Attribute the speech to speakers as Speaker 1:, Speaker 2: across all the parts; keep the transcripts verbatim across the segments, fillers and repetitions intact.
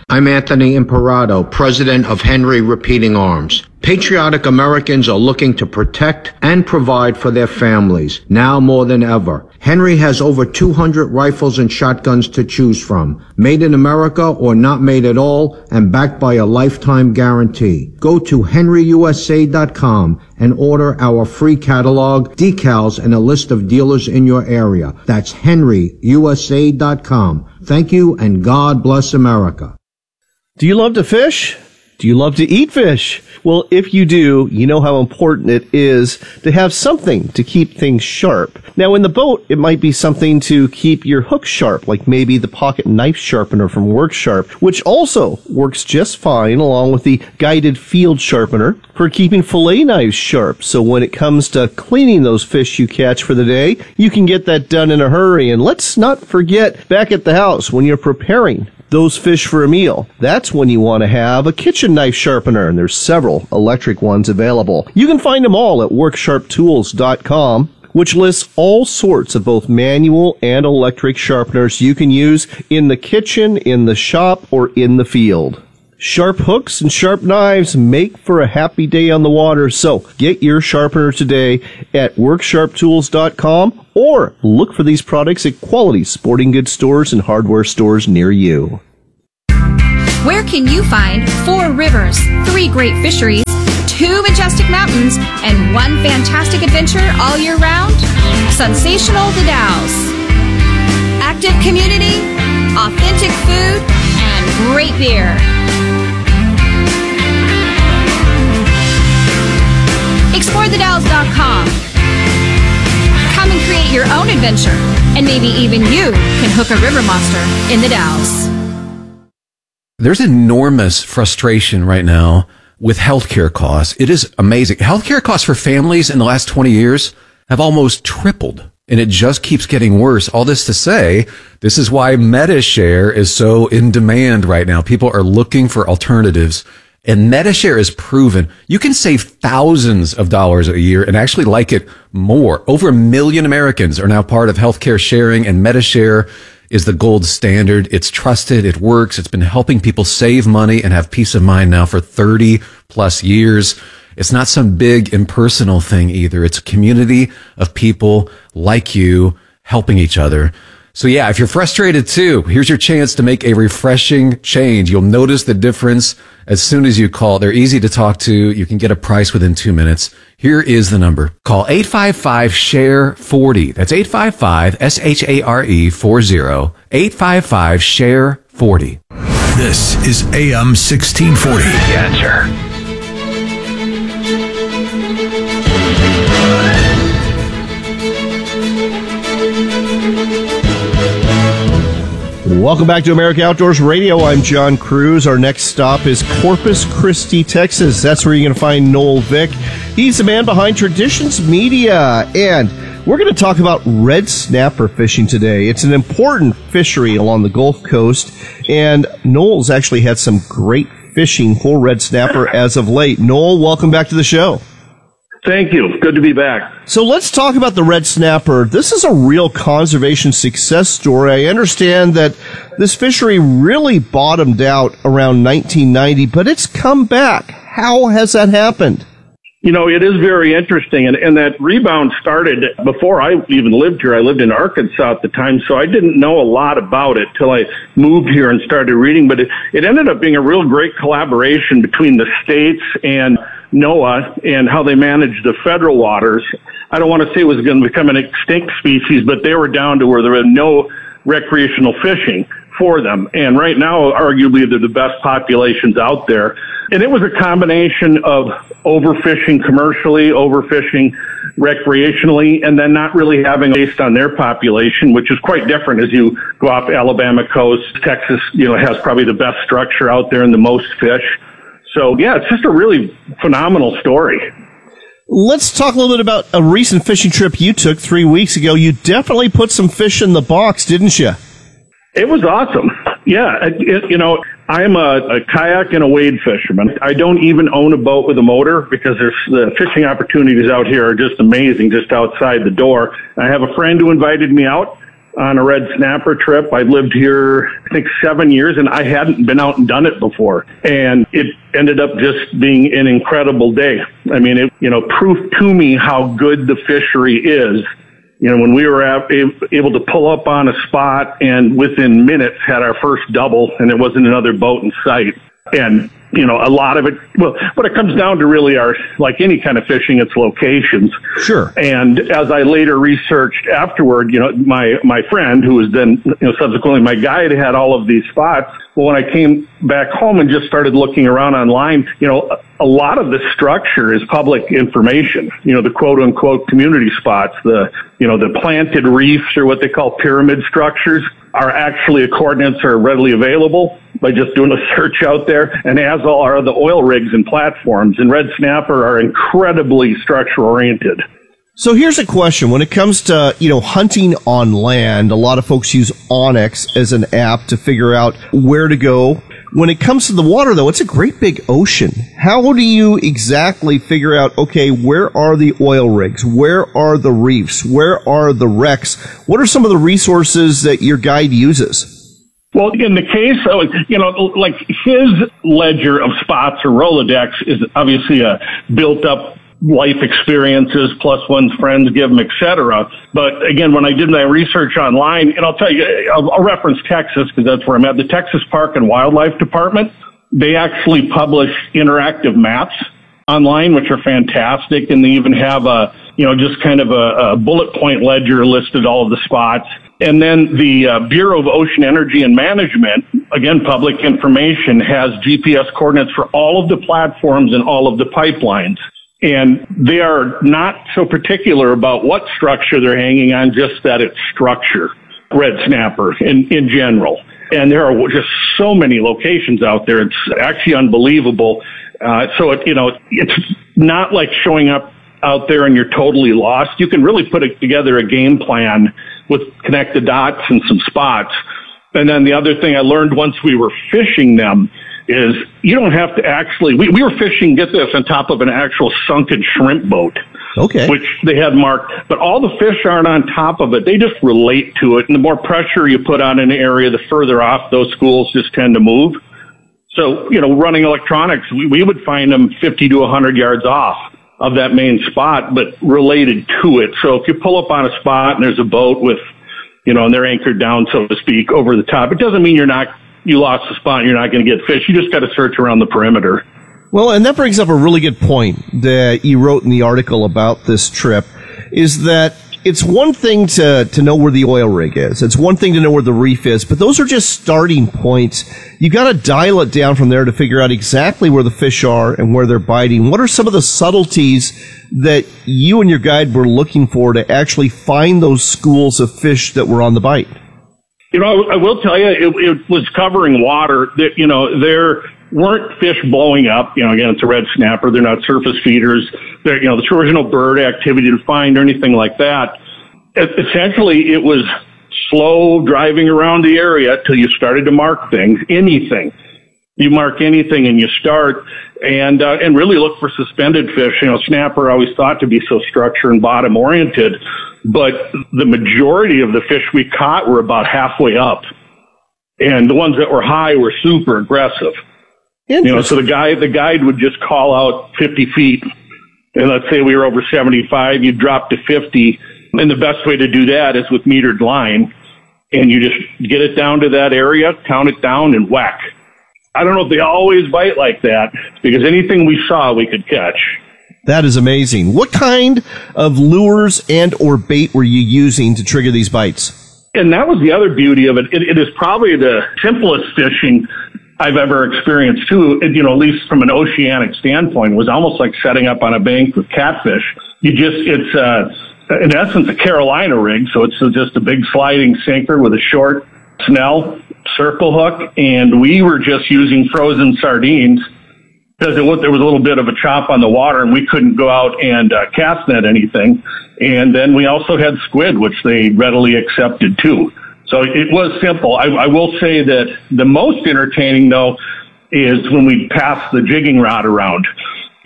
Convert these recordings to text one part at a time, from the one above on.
Speaker 1: I'm Anthony Imperato, president of Henry Repeating Arms. Patriotic Americans are looking to protect and provide for their families, now more than ever. Henry has over two hundred rifles and shotguns to choose from, made in America or not made at all, and backed by a lifetime guarantee. Go to henry u s a dot com and order our free catalog, decals, and a list of dealers in your area. That's henry u s a dot com. Thank you, and God bless America.
Speaker 2: Do you love to fish? Do you love to eat fish? Well, if you do, you know how important it is to have something to keep things sharp. Now, in the boat, it might be something to keep your hook sharp, like maybe the pocket knife sharpener from Work Sharp, which also works just fine along with the guided field sharpener for keeping fillet knives sharp. So when it comes to cleaning those fish you catch for the day, you can get that done in a hurry. And let's not forget, back at the house, when you're preparing those fish for a meal, that's when you want to have a kitchen knife sharpener, and there's several electric ones available. You can find them all at work sharp tools dot com, which lists all sorts of both manual and electric sharpeners you can use in the kitchen, in the shop, or in the field. Sharp hooks and sharp knives make for a happy day on the water, so get your sharpener today at work sharp tools dot com or look for these products at quality sporting goods stores and hardware stores near you.
Speaker 3: Where can you find four rivers, three great fisheries, two majestic mountains, and one fantastic adventure all year round? Sensational The Dalles. Active community, authentic food, and great beer. explore the dalles dot com. Come and create your own adventure, and maybe even you can hook a river monster in the Dalles.
Speaker 4: There's enormous frustration right now with healthcare costs. It is amazing. Healthcare costs for families in the last twenty years have almost tripled, and it just keeps getting worse. All this to say, this is why MediShare is so in demand right now. People are looking for alternatives. And MediShare is proven you can save thousands of dollars a year and actually like it more. Over a million Americans are now part of healthcare sharing, and MediShare is the gold standard. It's trusted. It works. It's been helping people save money and have peace of mind now for thirty plus years. It's not some big impersonal thing either. It's a community of people like you helping each other. So yeah, if you're frustrated too, here's your chance to make a refreshing change. You'll notice the difference as soon as you call. They're easy to talk to. You can get a price within two minutes. Here is the number. Call eight five five, S H A R E, forty. That's eight five five, S H A R E, forty. eight five five, S H A R E, forty.
Speaker 5: This is A M sixteen forty.
Speaker 6: The Answer.
Speaker 2: Welcome back to America Outdoors Radio. I'm John Cruz. Our next stop is Corpus Christi, Texas. That's where you're going to find Noel Vick. He's the man behind Traditions Media. And we're going to talk about red snapper fishing today. It's an important fishery along the Gulf Coast. And Noel's actually had some great fishing for red snapper as of late. Noel, welcome back to the show.
Speaker 7: Thank you. Good to be back.
Speaker 2: So let's talk about the red snapper. This is a real conservation success story. I understand that this fishery really bottomed out around nineteen ninety, but it's come back. How has that happened?
Speaker 7: You know, it is very interesting, and, and that rebound started before I even lived here. I lived in Arkansas at the time, so I didn't know a lot about it till I moved here and started reading, but it, it ended up being a real great collaboration between the states and NOAA and how they managed the federal waters. I don't want to say it was going to become an extinct species, but they were down to where there was no recreational fishing for them. And right now, arguably, they're the best populations out there. And it was a combination of overfishing commercially, overfishing recreationally, and then not really having based on their population, which is quite different as you go off Alabama coast. Texas, you know, has probably the best structure out there and the most fish. So, yeah, it's just a really phenomenal story.
Speaker 2: Let's talk a little bit about a recent fishing trip you took three weeks ago. You definitely put some fish in the box, didn't you?
Speaker 7: It was awesome. Yeah, it, you know, I'm a, a kayak and a wade fisherman. I don't even own a boat with a motor because there's the fishing opportunities out here are just amazing just outside the door. I have a friend who invited me out on a red snapper trip. I lived here, I think, seven years, and I hadn't been out and done it before. And it ended up just being an incredible day. I mean, it, you know, proved to me how good the fishery is. You know, when we were able to pull up on a spot and within minutes had our first double, and there wasn't another boat in sight. And, you know, a lot of it, well, what it comes down to really are, like any kind of fishing, it's locations.
Speaker 2: Sure.
Speaker 7: And as I later researched afterward, you know, my, my friend, who was then, you know, subsequently my guide, had all of these spots. Well, when I came back home and just started looking around online, you know, a lot of the structure is public information. You know, the quote unquote community spots, the, you know, the planted reefs, or what they call pyramid structures, are actually, the coordinates are readily available by just doing a search out there, and as all are the oil rigs and platforms. And red snapper are incredibly structure oriented.
Speaker 2: So here's a question. When it comes to, you know, hunting on land, a lot of folks use Onyx as an app to figure out where to go. When it comes to the water, though, it's a great big ocean. How do you exactly figure out, okay, where are the oil rigs? Where are the reefs? Where are the wrecks? What are some of the resources that your guide uses?
Speaker 7: Well, in the case of, you know, like his ledger of spots or Rolodex is obviously a built up life experiences plus one's friends give them, et cetera. But again, when I did my research online, and I'll tell you, I'll, I'll reference Texas because that's where I'm at. The Texas Park and Wildlife Department, they actually publish interactive maps online, which are fantastic. And they even have a, you know, just kind of a, a bullet point ledger listed all of the spots. And then the uh, Bureau of Ocean Energy and Management, again, public information, has G P S coordinates for all of the platforms and all of the pipelines. And they are not so particular about what structure they're hanging on, just that it's structure, red snapper in, in general. And there are just so many locations out there. It's actually unbelievable. Uh, so, it, you know, it's not like showing up out there and you're totally lost. You can really put it together a game plan with connect the dots and some spots. And then the other thing I learned once we were fishing them is you don't have to actually, we, we were fishing, get this, on top of an actual sunken shrimp boat.
Speaker 2: Okay.
Speaker 7: Which they had marked, but all the fish aren't on top of it. They just relate to it. And the more pressure you put on an area, the further off those schools just tend to move. So, you know, running electronics, we, we would find them fifty to one hundred yards off of that main spot, but related to it. So if you pull up on a spot and there's a boat with, you know, and they're anchored down, so to speak, over the top, it doesn't mean you're not, you lost the spot and you're not going to get fish. You just got to search around the perimeter.
Speaker 2: Well, and that brings up a really good point that you wrote in the article about this trip, is that it's one thing to, to know where the oil rig is. It's one thing to know where the reef is, but those are just starting points. You got to dial it down from there to figure out exactly where the fish are and where they're biting. What are some of the subtleties that you and your guide were looking for to actually find those schools of fish that were on the bite?
Speaker 7: You know, I will tell you, it, it was covering water that, you know, there weren't fish blowing up. You know, again, it's a red snapper. They're not surface feeders. They're, you know, there was no bird activity to find or anything like that. Essentially, it was slow driving around the area till you started to mark things, anything. You mark anything and you start and, uh, and really look for suspended fish. You know, snapper always thought to be so structure and bottom oriented, but the majority of the fish we caught were about halfway up. And the ones that were high were super aggressive. You know, so the guide, the guide would just call out fifty feet. And let's say we were over seventy-five, you'd drop to fifty. And the best way to do that is with metered line. And you just get it down to that area, count it down, and whack. I don't know if they always bite like that, because anything we saw, we could catch.
Speaker 2: That is amazing. What kind of lures and or bait were you using to trigger these bites?
Speaker 7: And that was the other beauty of it. It, it is probably the simplest fishing I've ever experienced too. You know, at least from an oceanic standpoint, it was almost like setting up on a bank with catfish. You just, it's, uh, in essence, a Carolina rig. So it's just a big sliding sinker with a short snell circle hook. And we were just using frozen sardines because it was, there was a little bit of a chop on the water and we couldn't go out and uh, cast net anything. And then we also had squid, which they readily accepted too. So it was simple. I, I will say that the most entertaining, though, is when we pass the jigging rod around.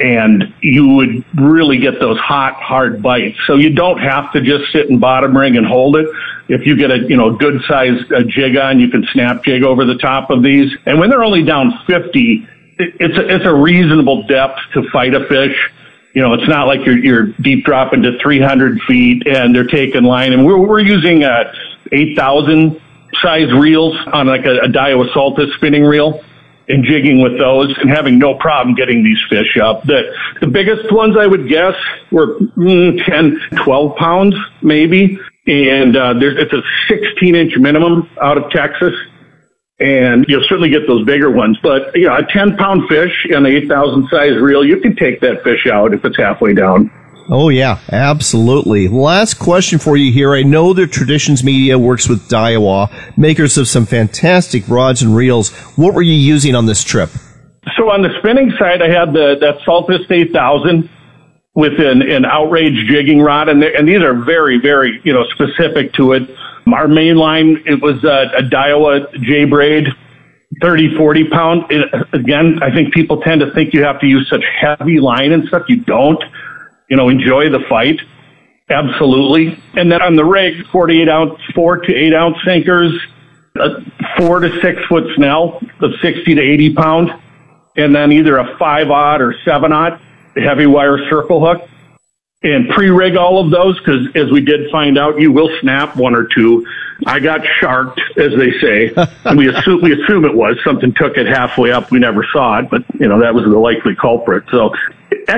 Speaker 7: and you would really get those hot, hard bites. So you don't have to just sit in bottom ring and hold it. If you get a, you know, good sized uh, jig on, you can snap jig over the top of these. And when they're only down fifty, it, it's a, it's a reasonable depth to fight a fish. You know, it's not like you're, you're deep dropping to three hundred feet and they're taking line. And we're, we're using uh eight thousand size reels on like a, a Daiwa Saltus spinning reel, and jigging with those and having no problem getting these fish up. The, the biggest ones I would guess were mm, ten, twelve pounds maybe. And uh, there's, it's a sixteen inch minimum out of Texas. And you'll certainly get those bigger ones. But, you know, a ten pound fish and an eight thousand size reel, you can take that fish out if it's halfway down.
Speaker 2: Oh, yeah, absolutely. Last question for you here. I know that Traditions Media works with Daiwa, makers of some fantastic rods and reels. What were you using on this trip?
Speaker 7: So on the spinning side, I had the that Saltus eight thousand with an, an outrage jigging rod, and, and these are very, very, you know, specific to it. Our main line, it was a, a Daiwa J-braid, thirty, forty pound. It, again, I think people tend to think you have to use such heavy line and stuff. You don't. You know, enjoy the fight. Absolutely. And then on the rig, forty-eight ounce, four to eight ounce sinkers, a four to six foot snell of sixty to eighty pound, and then either a five aught or seven aught heavy wire circle hook. And pre-rig all of those, because as we did find out, you will snap one or two. I got sharked, as they say. And we assume, we assume it was. Something took it halfway up. We never saw it, but, you know, that was the likely culprit. So